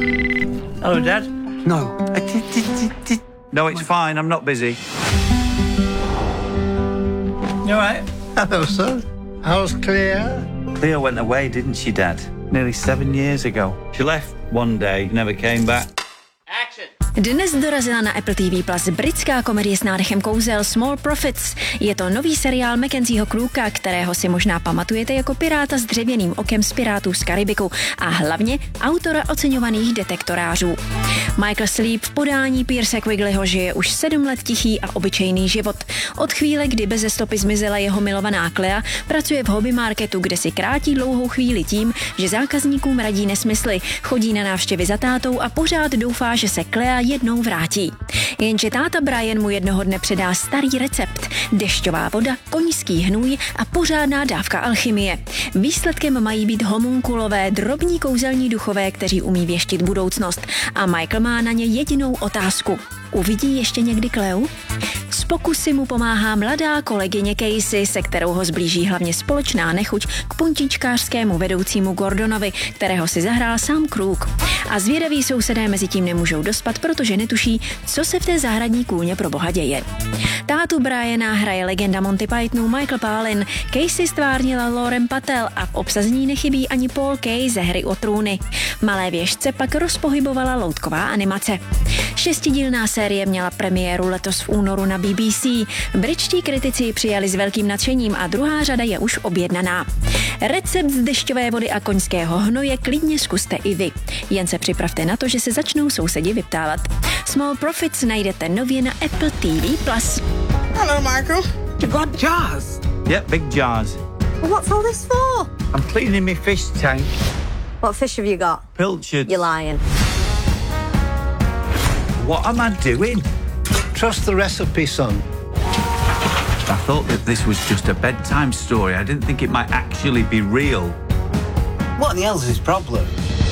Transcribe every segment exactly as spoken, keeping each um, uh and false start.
Hello, Dad. No. No, it's fine. I'm not busy. You all right? Hello, son. How's Clea? Clea went away, didn't she, Dad? Nearly seven years ago. She left one day, never came back. Dnes dorazila na Apple T V Plus britská komedie s nádechem kouzel Small Profits. Je to nový seriál Mackenzieho Crooka, kterého si možná pamatujete jako piráta s dřevěným okem z Pirátů z Karibiku a hlavně autora oceňovaných detektorářů. Michael Sleep v podání Pierce Quigleyho žije už sedm let tichý a obyčejný život. Od chvíle, kdy beze stopy zmizela jeho milovaná Clea, pracuje v hobby marketu, kde si krátí dlouhou chvíli tím, že zákazníkům radí nesmysly, chodí na návštěvy za tátou a pořád doufá, že se Clea jednou vrátí. Jenže táta Brian mu jednoho dne předá starý recept. Dešťová voda, koňský hnůj a pořádná dávka alchymie. Výsledkem mají být homunkulové, drobní kouzelní duchové, kteří umí věštit budoucnost. A Michael má na ně jedinou otázku. Uvidí ještě někdy Cleu? S pokusy mu pomáhá mladá kolegyně Casey, se kterou ho zblíží hlavně společná nechuť k puntičkářskému vedoucímu Gordonovi, kterého si zahrál sám Crook. A zvědaví sousedé mezi tím nemůžou dospat, protože netuší, co se v té zahradní kůlně pro boha děje. Tátu Briana hraje legenda Monty Pythonu Michael Palin, Casey stvárnila Lauren Patel a v obsazení nechybí ani Paul Kay ze Hry o trůny. Malé věžce pak rozpohybovala loutková animace. Šestidílná série měla premiéru letos v únoru na B B C. Britští kritici ji přijali s velkým nadšením a druhá řada je už objednaná. Recept z dešťové vody a koňského hnoje klidně zkuste i vy. Jen se připravte na to, že se začnou sousedi vyptávat. Small Profits najdete nově na Apple T V Plus. Hello, Michael. You got jars? Yep, big jars. Well, what's all this for? I'm cleaning my fish tank. What fish have you got? Pilchard. You're lying. What am I doing? Trust the recipe, son. I thought that this was just a bedtime story. I didn't think it might actually be real. What the hell's his problem?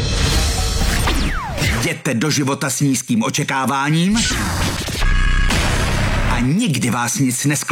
Jděte do života s nízkým očekáváním a nikdy vás nic nesklame.